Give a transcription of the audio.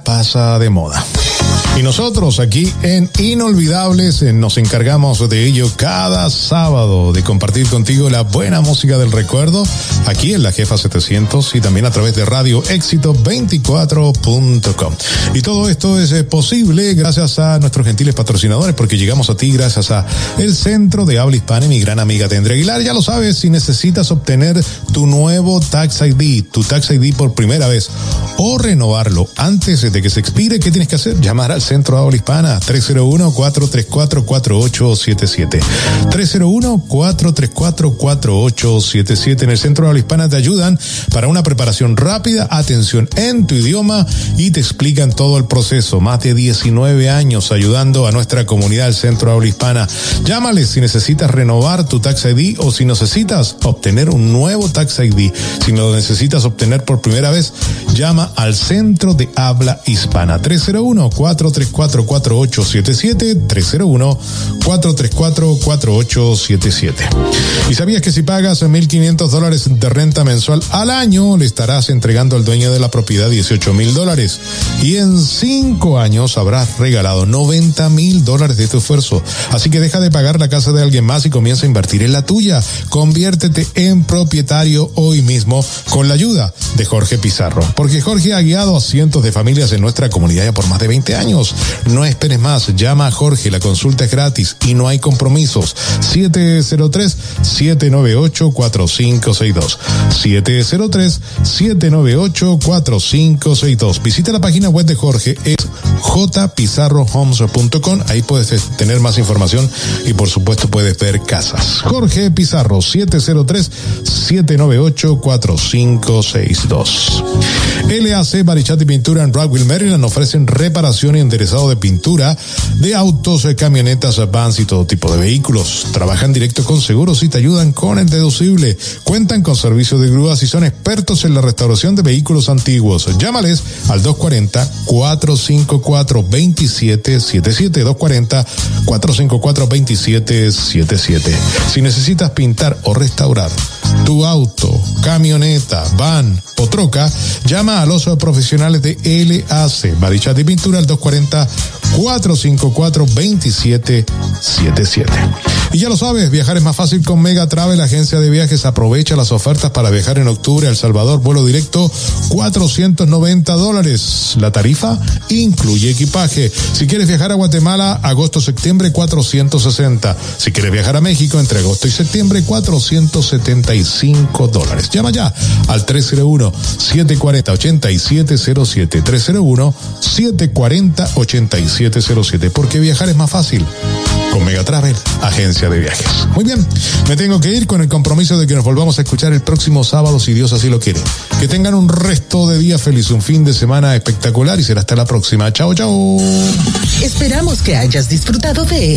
pasa de moda. Y nosotros aquí en Inolvidables nos encargamos de ello cada sábado, de compartir contigo la buena música del recuerdo, aquí en la Jefa 700 y también a través de Radio Éxito 24.com. Y todo esto es posible gracias a nuestros gentiles patrocinadores, porque llegamos a ti gracias a el Centro de Habla Hispana y mi gran amiga Tendria Aguilar. Ya lo sabes, si necesitas obtener tu nuevo Tax ID, tu Tax ID por primera vez, o renovarlo antes de que se expire, ¿qué tienes que hacer? Llamar al Centro de Habla Hispana, 301-434-4877. 301-434-4877. En el Centro de Habla Hispana te ayudan para una preparación rápida, atención en tu idioma, y te explican todo el proceso. Más de 19 años ayudando a nuestra comunidad del Centro de Habla Hispana. Llámales si necesitas renovar tu Tax ID o si necesitas obtener un nuevo Tax ID. Si lo necesitas obtener por primera vez, llama al Centro de Habla Hispana. 301-434-4877. 301-434-4877. ¿Y sabías que si pagas $1,500 de renta mensual al año, le estarás entregando al dueño de la propiedad $18,000? Y en 5 años habrás regalado $90,000 de tu esfuerzo. Así que deja de pagar la casa de alguien más y comienza a invertir en la tuya. Conviértete en propietario hoy mismo con la ayuda de Jorge Pizarro. Porque Jorge ha guiado a cientos de familias en nuestra comunidad ya por más de 20 años. No esperes más, llama a Jorge, la consulta es gratis y no hay compromisos. 703-798-4562. 703-798-4562. Visita la página web de Jorge, es jpizarrohomes.com. Ahí puedes tener más información y por supuesto puedes ver casas. Jorge Pizarro, 703-798-4562. LAC Barichatti Pintura en Rockville, Maryland ofrecen reparación y enderezado de pintura de autos, camionetas, vans y todo tipo de vehículos. Trabajan directo con seguros y te ayudan con el deducible. Cuentan con servicio de grúas y son expertos en la restauración de vehículos antiguos. Llámales al 240-454-2777. 240-454-2777. Si necesitas pintar o restaurar tu auto, camioneta, van o troca, llama a los profesionales de LAC Barichatti Pintura al 240-454-2777. Y ya lo sabes, viajar es más fácil con Mega Travel, agencia de viajes. Aprovecha las ofertas para viajar en octubre a El Salvador, vuelo directo, $490. La tarifa incluye equipaje. Si quieres viajar a Guatemala, agosto-septiembre, $460. Si quieres viajar a México entre agosto y septiembre, $475. Llama ya al 301-740-8707. 301-740-8707. Porque viajar es más fácil con Mega Travel, agencia de viajes. Muy bien, me tengo que ir con el compromiso de que nos volvamos a escuchar el próximo sábado, si Dios así lo quiere. Que tengan un resto de día feliz, un fin de semana espectacular y será hasta la próxima. Chao, chao. Esperamos que hayas disfrutado de